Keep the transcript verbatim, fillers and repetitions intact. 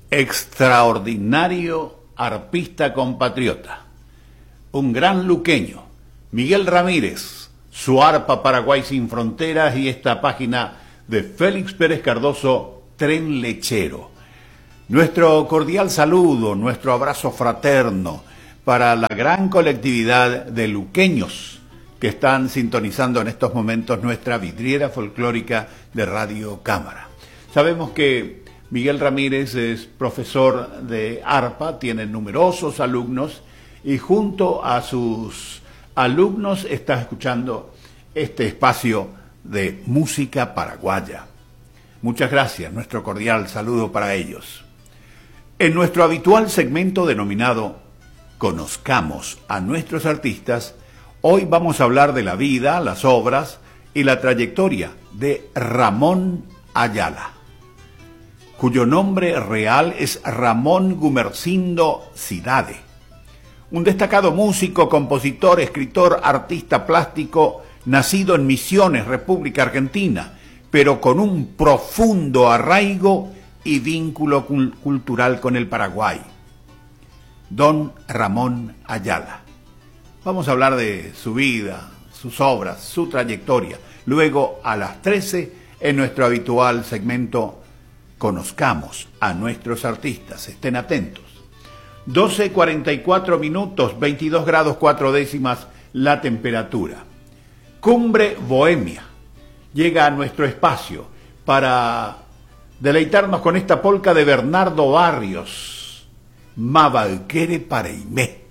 extraordinario arpista compatriota, un gran luqueño, Miguel Ramírez, su arpa Paraguay sin fronteras y esta página de Félix Pérez Cardoso, Tren Lechero. Nuestro cordial saludo, nuestro abrazo fraterno para la gran colectividad de luqueños que están sintonizando en estos momentos nuestra vidriera folclórica de Radio Cámara. Sabemos que Miguel Ramírez es profesor de arpa, tiene numerosos alumnos y junto a sus alumnos está escuchando este espacio de música paraguaya. Muchas gracias, nuestro cordial saludo para ellos. En nuestro habitual segmento denominado Conozcamos a nuestros artistas, hoy vamos a hablar de la vida, las obras y la trayectoria de Ramón Ayala, cuyo nombre real es Ramón Gumersindo Cidade, un destacado músico, compositor, escritor, artista plástico, nacido en Misiones, República Argentina, pero con un profundo arraigo y vínculo cultural con el Paraguay. Don Ramón Ayala. Vamos a hablar de su vida, sus obras, su trayectoria. Luego, a las trece, en nuestro habitual segmento Conozcamos a nuestros artistas. Estén atentos. doce cuarenta y cuatro minutos, veintidós grados cuatro décimas la temperatura. Cumbre Bohemia llega a nuestro espacio para deleitarnos con esta polca de Bernardo Barrios, Mabalquere Pareimé.